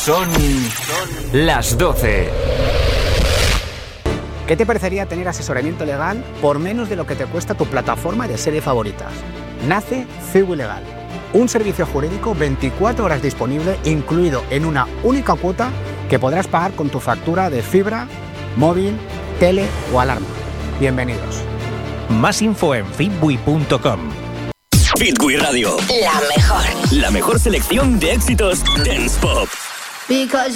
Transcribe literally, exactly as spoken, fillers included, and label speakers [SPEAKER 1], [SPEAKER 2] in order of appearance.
[SPEAKER 1] Son las doce.
[SPEAKER 2] ¿Qué te parecería tener asesoramiento legal por menos de lo que te cuesta tu plataforma de series favoritas? Nace Cibu Legal, un servicio jurídico veinticuatro horas disponible, incluido en una única cuota que podrás pagar con tu factura de fibra, móvil, tele o alarma. Bienvenidos.
[SPEAKER 3] Más info en fitbui punto com.
[SPEAKER 4] Fitbui Radio.
[SPEAKER 5] La mejor.
[SPEAKER 4] La mejor selección de éxitos dance pop.
[SPEAKER 5] Because